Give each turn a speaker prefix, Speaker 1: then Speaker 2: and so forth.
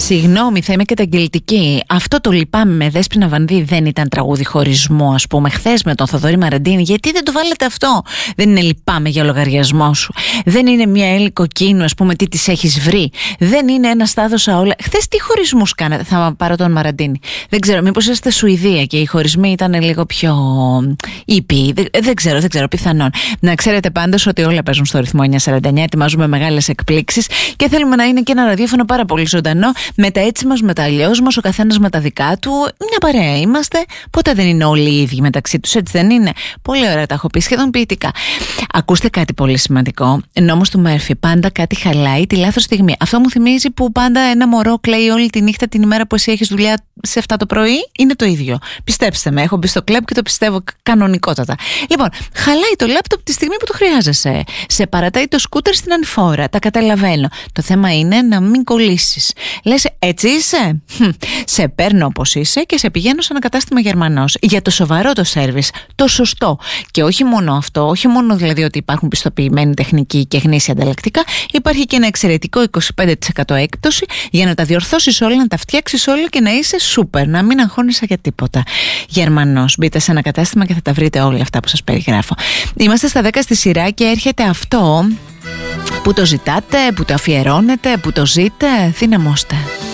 Speaker 1: Συγγνώμη, θα είμαι καταγγελτική. Αυτό το λυπάμαι με Δέσποινα Βανδύ δεν ήταν τραγούδι χωρισμό, ας πούμε, χθες με τον Θοδωρή Μαραντίνη? Γιατί δεν το βάλετε αυτό? Δεν είναι λυπάμαι για λογαριασμό σου? Δεν είναι μια Έλλη Κοκκίνου, ας πούμε, τι της έχεις βρει? Δεν είναι ένα στάδωσα όλα? Χθες τι χωρισμούς κάνατε? Θα πάρω τον Μαραντίνη. Δεν ξέρω, μήπως είστε Σουηδία και οι χωρισμοί ήταν λίγο πιο ήπιοι? Δεν ξέρω, πιθανόν. Να ξέρετε πάντως ότι όλα παίζουν στο ρυθμό 949. Ετοιμάζουμε μεγάλες εκπλήξεις και θέλουμε να είναι και ένα ραδιόφωνο πάρα πολύ ζωντανό, με τα έτσι μας, με τα αλλιώς μας, ο καθένας με τα δικά του. Μια παρέα είμαστε. Ποτέ δεν είναι όλοι οι ίδιοι μεταξύ τους, έτσι δεν είναι? Πολύ ωραία τα έχω πει, σχεδόν ποιητικά. Ακούστε κάτι πολύ σημαντικό. Νόμος του Μέρφυ. Πάντα κάτι χαλάει τη λάθος στιγμή. Αυτό μου θυμίζει που πάντα ένα μωρό κλαίει όλη τη νύχτα την ημέρα που εσύ έχεις δουλειά σε 7 το πρωί. Είναι το ίδιο. Πιστέψτε με, έχω μπει στο κλαμπ και το πιστεύω κανονικότατα. Λοιπόν, χαλάει το λάπτοπ τη στιγμή που το χρειάζεσαι. Σε παρατάει το σκούτερ στην ανηφόρα. Τα καταλαβαίνω. Το θέμα είναι να μην κολλήσεις. Λες, έτσι είσαι? Σε παίρνω όπως είσαι και σε πηγαίνω σε ένα κατάστημα Γερμανός. Για το σοβαρό το σέρβις. Το σωστό. Και όχι μόνο αυτό, όχι μόνο δηλαδή ότι υπάρχουν πιστοποιημένοι τεχνικοί και γνήσια ανταλλακτικά, υπάρχει και ένα εξαιρετικό 25% έκπτωση για να τα διορθώσεις όλα, να τα φτιάξεις όλα και να είσαι σούπερ, να μην αγχώνεσαι για τίποτα. Γερμανός. Μπείτε σε ένα κατάστημα και θα τα βρείτε όλα αυτά που σας περιγράφω. Είμαστε στα 10 στη σειρά και έρχεται αυτό που το ζητάτε, που το αφιερώνετε, που το ζείτε. Δυναμώστε.